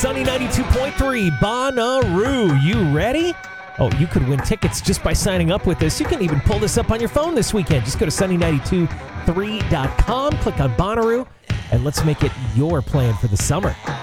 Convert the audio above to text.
Sunny 92.3 Bonnaroo. You ready? Oh, you could win tickets just by signing up with us. You can even pull this up on your phone this weekend. Just go to sunny923.com, click on Bonnaroo, and let's make it your plan for the summer.